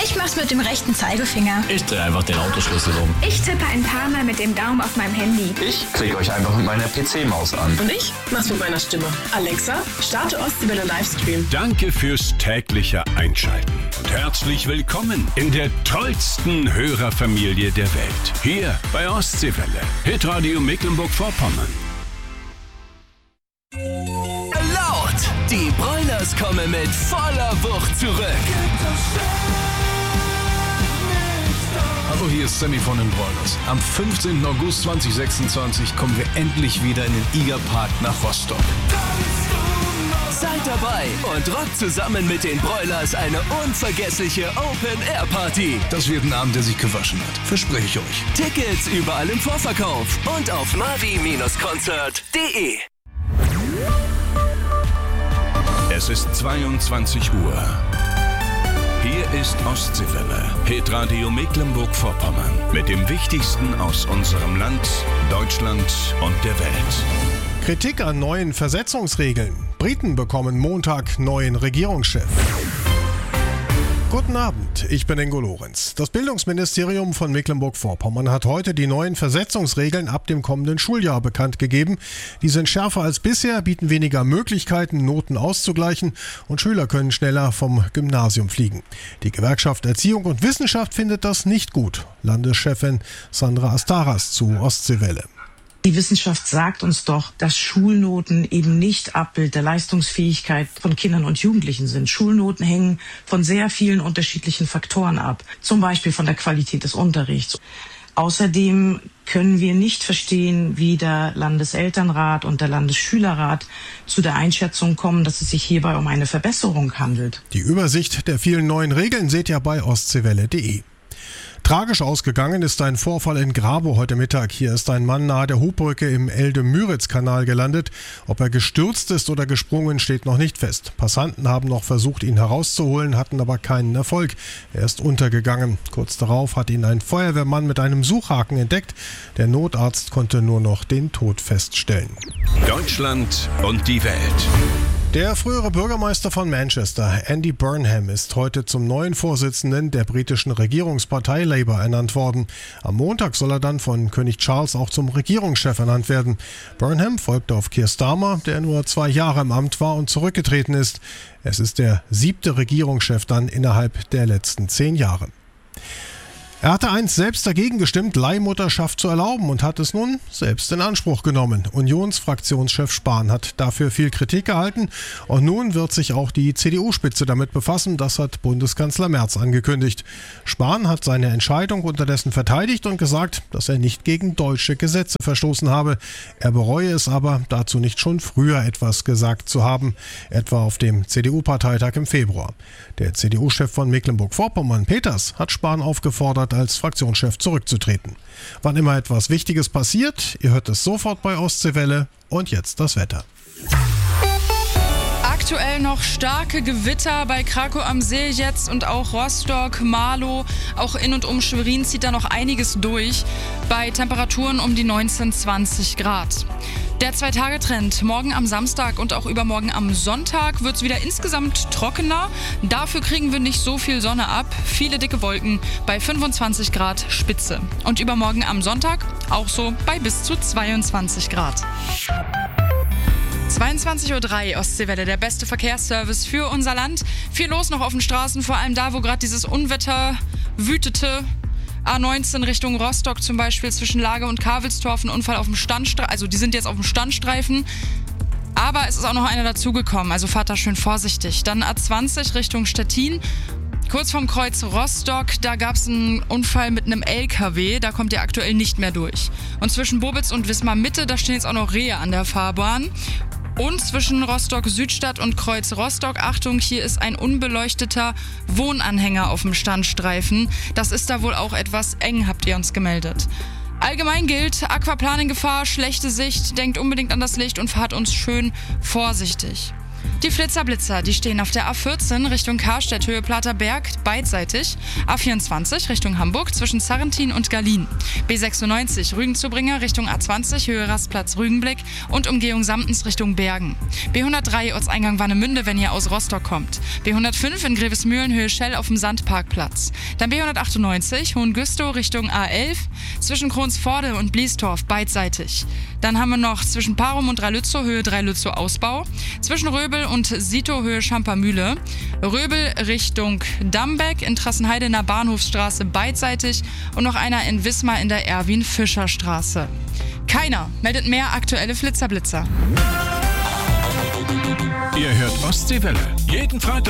Ich mach's mit dem rechten Zeigefinger. Ich drehe einfach den Autoschlüssel um. Ich tippe ein paar Mal mit dem Daumen auf meinem Handy. Ich klicke euch einfach mit meiner PC-Maus an. Und ich mach's mit meiner Stimme. Alexa, starte Ostseewelle Livestream. Danke fürs tägliche Einschalten und herzlich willkommen in der tollsten Hörerfamilie der Welt. Hier bei Ostseewelle, Hitradio Mecklenburg-Vorpommern. Laut! Die Broilers kommen mit voller Wucht zurück. Hallo, hier ist Sammy von den Broilers. Am 15. August 2026 kommen wir endlich wieder in den Igerpark nach Rostock. Seid dabei und rockt zusammen mit den Broilers eine unvergessliche Open-Air-Party. Das wird ein Abend, der sich gewaschen hat. Verspreche ich euch. Tickets überall im Vorverkauf und auf mavi-concert.de. Es ist 22 Uhr. Hier ist Ostseewelle, Hitradio Mecklenburg-Vorpommern. Mit dem Wichtigsten aus unserem Land, Deutschland und der Welt. Kritik an neuen Versetzungsregeln. Briten bekommen Montag neuen Regierungschef. Guten Abend, ich bin Ingo Lorenz. Das Bildungsministerium von Mecklenburg-Vorpommern hat heute die neuen Versetzungsregeln ab dem kommenden Schuljahr bekannt gegeben. Die sind schärfer als bisher, bieten weniger Möglichkeiten, Noten auszugleichen und Schüler können schneller vom Gymnasium fliegen. Die Gewerkschaft Erziehung und Wissenschaft findet das nicht gut. Landeschefin Sandra Astaras zu Ostseewelle. Die Wissenschaft sagt uns doch, dass Schulnoten eben nicht Abbild der Leistungsfähigkeit von Kindern und Jugendlichen sind. Schulnoten hängen von sehr vielen unterschiedlichen Faktoren ab, zum Beispiel von der Qualität des Unterrichts. Außerdem können wir nicht verstehen, wie der Landeselternrat und der Landesschülerrat zu der Einschätzung kommen, dass es sich hierbei um eine Verbesserung handelt. Die Übersicht der vielen neuen Regeln seht ihr bei ostseewelle.de. Tragisch ausgegangen ist ein Vorfall in Grabow heute Mittag. Hier ist ein Mann nahe der Hubbrücke im Elde-Müritz-Kanal gelandet. Ob er gestürzt ist oder gesprungen, steht noch nicht fest. Passanten haben noch versucht, ihn herauszuholen, hatten aber keinen Erfolg. Er ist untergegangen. Kurz darauf hat ihn ein Feuerwehrmann mit einem Suchhaken entdeckt. Der Notarzt konnte nur noch den Tod feststellen. Deutschland und die Welt. Der frühere Bürgermeister von Manchester, Andy Burnham, ist heute zum neuen Vorsitzenden der britischen Regierungspartei Labour ernannt worden. Am Montag soll er dann von König Charles auch zum Regierungschef ernannt werden. Burnham folgte auf Keir Starmer, der nur 2 Jahre im Amt war und zurückgetreten ist. Es ist der 7. Regierungschef dann innerhalb der letzten 10 Jahre. Er hatte einst selbst dagegen gestimmt, Leihmutterschaft zu erlauben und hat es nun selbst in Anspruch genommen. Unionsfraktionschef Spahn hat dafür viel Kritik erhalten und nun wird sich auch die CDU-Spitze damit befassen, das hat Bundeskanzler Merz angekündigt. Spahn hat seine Entscheidung unterdessen verteidigt und gesagt, dass er nicht gegen deutsche Gesetze verstoßen habe. Er bereue es aber, dazu nicht schon früher etwas gesagt zu haben, etwa auf dem CDU-Parteitag im Februar. Der CDU-Chef von Mecklenburg-Vorpommern, Peters, hat Spahn aufgefordert, als Fraktionschef zurückzutreten. Wann immer etwas Wichtiges passiert, ihr hört es sofort bei Ostseewelle und jetzt das Wetter. Aktuell noch starke Gewitter bei Krakow am See jetzt und auch Rostock, Marlow, auch in und um Schwerin zieht da noch einiges durch, bei Temperaturen um die 19-20 Grad. Der 2-Tage-Trend. Morgen am Samstag und auch übermorgen am Sonntag wird es wieder insgesamt trockener. Dafür kriegen wir nicht so viel Sonne ab. Viele dicke Wolken bei 25 Grad Spitze. Und übermorgen am Sonntag auch so bei bis zu 22 Grad. 22:03 Uhr Ostseewelle, der beste Verkehrsservice für unser Land. Viel los noch auf den Straßen, vor allem da, wo gerade dieses Unwetter wütete. A19 Richtung Rostock zum Beispiel zwischen Lage und Kavelstorf, ein Unfall auf dem Standstreifen, also die sind jetzt auf dem Standstreifen. Aber es ist auch noch einer dazugekommen, also fahrt da schön vorsichtig. Dann A20 Richtung Stettin. Kurz vorm Kreuz Rostock, da gab es einen Unfall mit einem LKW, da kommt ihr aktuell nicht mehr durch. Und zwischen Bobitz und Wismar Mitte, da stehen jetzt auch noch Rehe an der Fahrbahn. Und zwischen Rostock Südstadt und Kreuz Rostock, Achtung, hier ist ein unbeleuchteter Wohnanhänger auf dem Standstreifen. Das ist da wohl auch etwas eng, habt ihr uns gemeldet. Allgemein gilt, Aquaplaning-Gefahr, schlechte Sicht, denkt unbedingt an das Licht und fahrt uns schön vorsichtig. Die Flitzer-Blitzer, die stehen auf der A14 Richtung Karstedt, Höhe Platerberg, beidseitig. A24 Richtung Hamburg zwischen Sarrentin und Gallien. B96 Rügenzubringer Richtung A20, Höhe Rastplatz Rügenblick und Umgehung Samtens Richtung Bergen. B103 Ortseingang Warnemünde, wenn ihr aus Rostock kommt. B105 in Grevesmühlen, Höhe Schell auf dem Sandparkplatz. Dann B198 Hohengüstow Richtung A11 zwischen Kronsforde und Bliestorf, beidseitig. Dann haben wir noch zwischen Parum und Drei-Lützow, Höhe Drei-Lützow Ausbau. Zwischen Röbel und Sito, Höhe Schampermühle. Röbel Richtung Dambeck in Trassenheidener Bahnhofsstraße, beidseitig. Und noch einer in Wismar in der Erwin-Fischer-Straße. Keiner meldet mehr aktuelle Flitzer-Blitzer. Ihr hört Ostseewelle. Jeden Freitag